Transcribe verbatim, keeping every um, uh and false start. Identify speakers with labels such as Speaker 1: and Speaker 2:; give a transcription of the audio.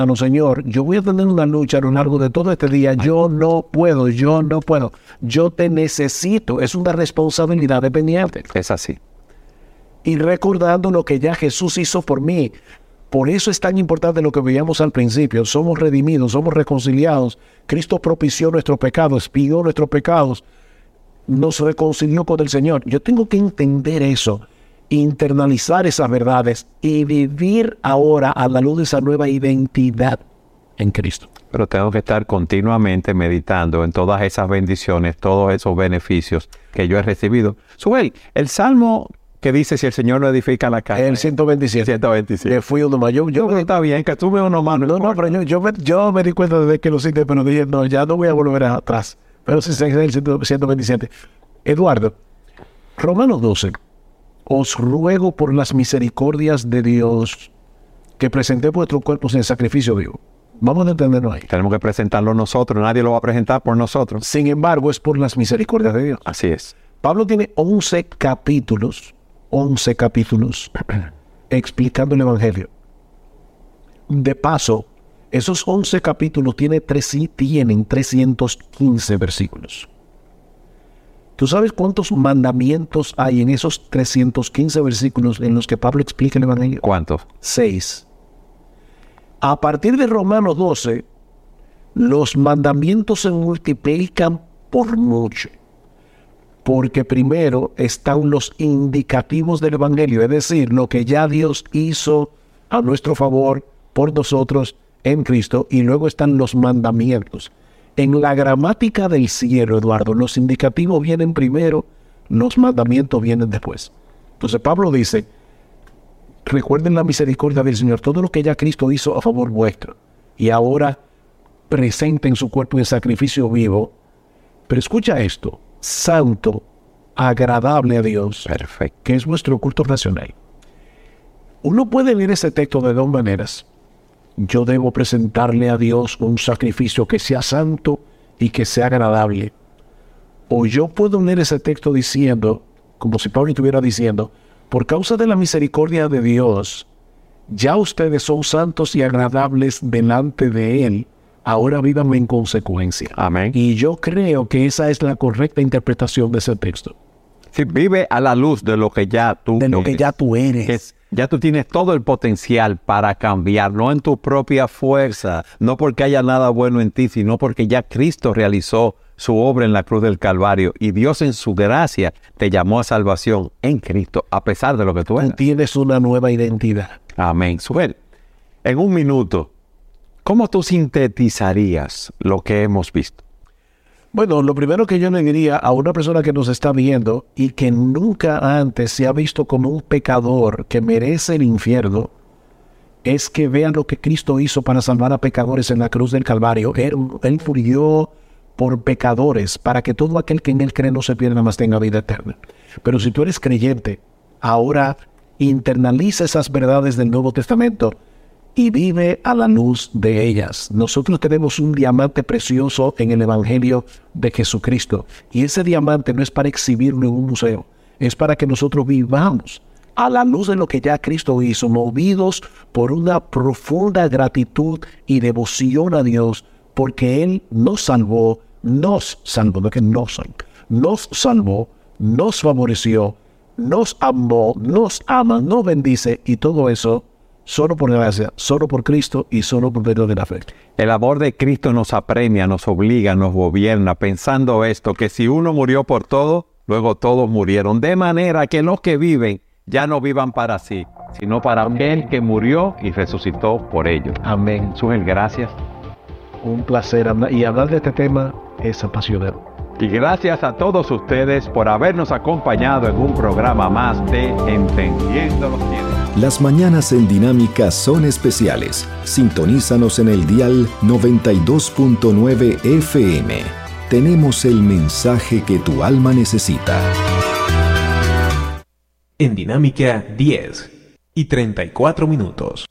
Speaker 1: No, Señor, yo voy a tener una lucha a lo largo de todo este día. Yo no puedo, yo no puedo. Yo te necesito. Es una responsabilidad dependiente.
Speaker 2: Es así.
Speaker 1: Y recordando lo que ya Jesús hizo por mí. Por eso es tan importante lo que veíamos al principio. Somos redimidos, somos reconciliados. Cristo propició nuestros pecados, expió nuestros pecados. Nos reconcilió con el Señor. Yo tengo que entender eso, internalizar esas verdades y vivir ahora a la luz de esa nueva identidad en Cristo.
Speaker 2: Pero tengo que estar continuamente meditando en todas esas bendiciones, todos esos beneficios que yo he recibido. Suel, el Salmo que dice, si el Señor no edifica la casa.
Speaker 1: El ciento veintisiete.
Speaker 2: ciento veintisiete.
Speaker 1: Que fui uno más. Yo, yo,
Speaker 2: no, está bien, que tú me uno más.
Speaker 1: No, no, no, pero yo, yo, me, yo me di cuenta de que lo cité, pero dije, no, ya no voy a volver atrás. Pero sí, es el ciento veintisiete. Eduardo, Romanos doce. Os ruego por las misericordias de Dios que presentéis vuestros cuerpos en sacrificio vivo. Vamos a entenderlo ahí.
Speaker 2: Tenemos que presentarlo nosotros, nadie lo va a presentar por nosotros.
Speaker 1: Sin embargo, es por las misericordias de Dios.
Speaker 2: Así es.
Speaker 1: Pablo tiene once capítulos, once capítulos, explicando el Evangelio. De paso, esos once capítulos tiene tres, tienen trescientos quince versículos. ¿Tú sabes cuántos mandamientos hay en esos trescientos quince versículos en los que Pablo explica el Evangelio?
Speaker 2: ¿Cuántos?
Speaker 1: Seis. A partir de Romanos doce, los mandamientos se multiplican por mucho. Porque primero están los indicativos del Evangelio, es decir, lo que ya Dios hizo a nuestro favor por nosotros en Cristo, y luego están los mandamientos. En la gramática del cielo, Eduardo, los indicativos vienen primero, los mandamientos vienen después. Entonces Pablo dice, recuerden la misericordia del Señor, todo lo que ya Cristo hizo a favor vuestro, y ahora presenten su cuerpo en sacrificio vivo. Pero escucha esto, santo, agradable a Dios,
Speaker 2: perfecto,
Speaker 1: que es vuestro culto racional. Uno puede leer ese texto de dos maneras. Yo debo presentarle a Dios un sacrificio que sea santo y que sea agradable. O yo puedo leer ese texto diciendo, como si Pablo estuviera diciendo, por causa de la misericordia de Dios, ya ustedes son santos y agradables delante de Él. Ahora vivan en consecuencia.
Speaker 2: Amén.
Speaker 1: Y yo creo que esa es la correcta interpretación de ese texto.
Speaker 2: Sí, vive a la luz de lo que ya tú
Speaker 1: De lo
Speaker 2: eres.
Speaker 1: que ya tú eres.
Speaker 2: Que es, ya tú tienes todo el potencial para cambiar, no en tu propia fuerza, no porque haya nada bueno en ti, sino porque ya Cristo realizó su obra en la cruz del Calvario y Dios en su gracia te llamó a salvación en Cristo, a pesar de lo que tú eres.
Speaker 1: Tú tienes una nueva identidad.
Speaker 2: Amén. Suel, en un minuto, ¿cómo tú sintetizarías lo que hemos visto?
Speaker 1: Bueno, lo primero que yo le diría a una persona que nos está viendo y que nunca antes se ha visto como un pecador que merece el infierno, es que vean lo que Cristo hizo para salvar a pecadores en la cruz del Calvario. Él, él murió por pecadores, para que todo aquel que en Él cree no se pierda, mas tenga vida eterna. Pero si tú eres creyente, ahora internaliza esas verdades del Nuevo Testamento y vive a la luz de ellas. Nosotros tenemos un diamante precioso en el Evangelio de Jesucristo. Y ese diamante no es para exhibirlo en un museo. Es para que nosotros vivamos a la luz de lo que ya Cristo hizo, movidos por una profunda gratitud y devoción a Dios, porque Él nos salvó, nos salvó, no es que nos salvó, nos salvó, nos favoreció, nos amó, nos ama, nos bendice, y todo eso solo por gracia, solo por Cristo y solo por medio de la fe.
Speaker 2: El amor de Cristo nos apremia, nos obliga, nos gobierna, pensando esto, que si uno murió por todo, luego todos murieron. De manera que los que viven ya no vivan para sí, sino para aquel que murió y resucitó por ellos.
Speaker 1: Amén.
Speaker 2: Suel, gracias.
Speaker 1: Un placer hablar, y hablar de este tema es apasionante.
Speaker 2: Y gracias a todos ustedes por habernos acompañado en un programa más de Entendiendo los Tiempos.
Speaker 3: Las mañanas en Dinámica son especiales. Sintonízanos en el dial noventa y dos punto nueve F M. Tenemos el mensaje que tu alma necesita.
Speaker 4: En Dinámica diez y treinta y cuatro minutos.